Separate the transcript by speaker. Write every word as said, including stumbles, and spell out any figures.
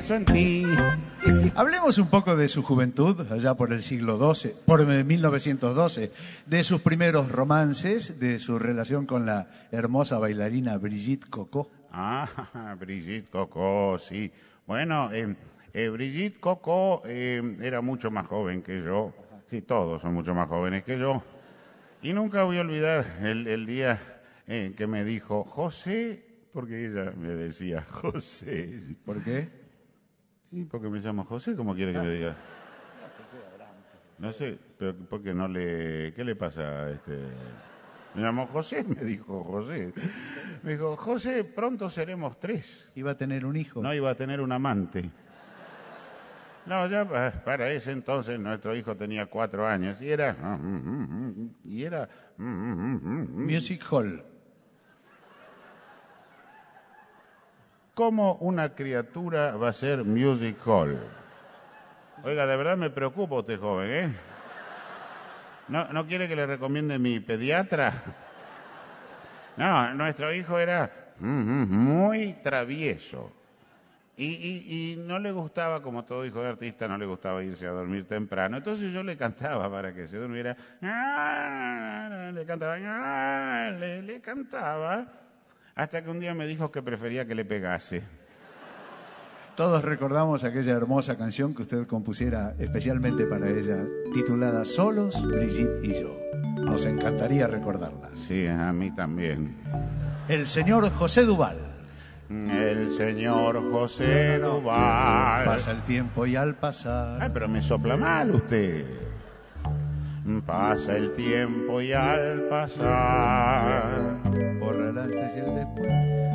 Speaker 1: pienso en ti.
Speaker 2: Hablemos un poco de su juventud, allá por el siglo doce, por mil novecientos doce, de sus primeros romances, de su relación con la hermosa bailarina Brigitte Coco.
Speaker 1: Ah, Brigitte Coco, sí. Bueno, eh, eh, Brigitte Coco eh, era mucho más joven que yo. Sí, todos son mucho más jóvenes que yo. Y nunca voy a olvidar el, el día eh, que me dijo, José, porque ella me decía, José.
Speaker 2: ¿Por qué?
Speaker 1: ¿Y por qué me llamo José? ¿Cómo quiere que me diga? No sé, pero ¿por qué no le... ¿Qué le pasa a este...? Me llamó José, me dijo José. Me dijo, José, pronto seremos tres.
Speaker 2: Iba a tener un hijo.
Speaker 1: No, iba a tener un amante. No, ya para ese entonces nuestro hijo tenía cuatro años y era... Y era...
Speaker 2: Music Hall.
Speaker 1: ¿Cómo una criatura va a ser Music Hall? Oiga, de verdad me preocupa usted, joven, ¿eh? ¿No, ¿No quiere que le recomiende mi pediatra? No, nuestro hijo era muy travieso. Y, y, y no le gustaba, como todo hijo de artista, no le gustaba irse a dormir temprano. Entonces yo le cantaba para que se durmiera. Le cantaba, le, le cantaba, hasta que un día me dijo que prefería que le pegase.
Speaker 2: Todos recordamos aquella hermosa canción que usted compusiera especialmente para ella, titulada Solos, Brigitte y yo. Nos encantaría recordarla.
Speaker 1: Sí, a mí también.
Speaker 2: El señor José Duval.
Speaker 1: El señor José Duval.
Speaker 2: Pasa el tiempo y al pasar...
Speaker 1: Ay, pero me sopla mal usted. Pasa el tiempo y al pasar...
Speaker 2: Borra el antes y el después...